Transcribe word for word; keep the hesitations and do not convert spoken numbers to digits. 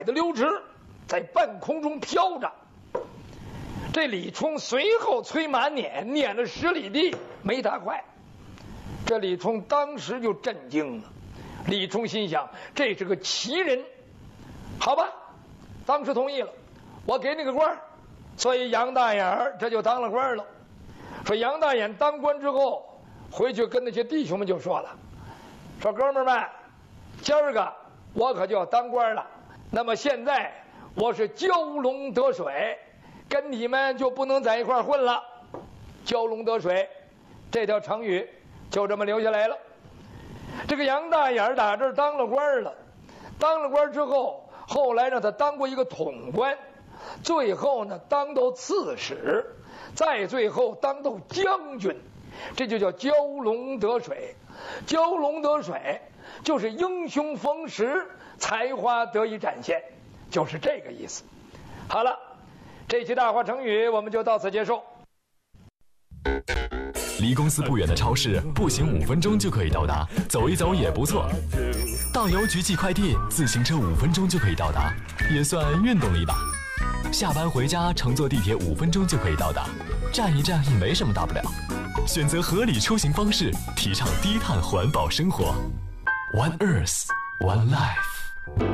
的溜直在半空中飘着。这李冲随后催马撵，撵了十里地没他快。这李冲当时就震惊了。李冲心想，这是个奇人。好吧，当时同意了，我给你个官儿。所以杨大眼这就当了官了。说杨大眼当官之后，回去跟那些弟兄们就说了，说哥们儿们，今儿个我可就要当官了。那么现在我是蛟龙得水，跟你们就不能在一块儿混了。蛟龙得水这条成语就这么留下来了。这个杨大眼打这儿当了官了，当了官之后，后来让他当过一个统官，最后呢当到刺史，再最后当到将军，这就叫蛟龙得水。蛟龙得水就是英雄逢时，才华得以展现，就是这个意思。好了，这期大话成语我们就到此结束。 离公司不远的超市，步行五分钟就可以到达，走一走也不错。到邮局寄快递，自行车五分钟就可以到达，也算运动了一把。下班回家，乘坐地铁五分钟就可以到达，站一站也没什么大不了。选择合理出行方式，提倡低碳环保生活。One Earth, One Life。